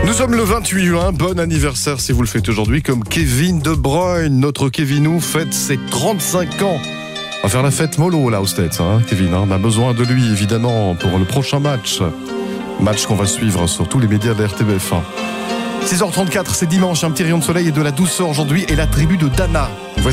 Nous sommes le 28 juin, bon anniversaire si vous le faites aujourd'hui, comme Kevin De Bruyne. Notre Kevinou fête ses 35 ans. On va faire la fête mollo là aux States, Kevin. On a besoin de lui évidemment pour le prochain match. Match qu'on va suivre sur tous les médias de la RTBF. 6h34, c'est dimanche, un petit rayon de soleil et de la douceur aujourd'hui et la tribu de Dana.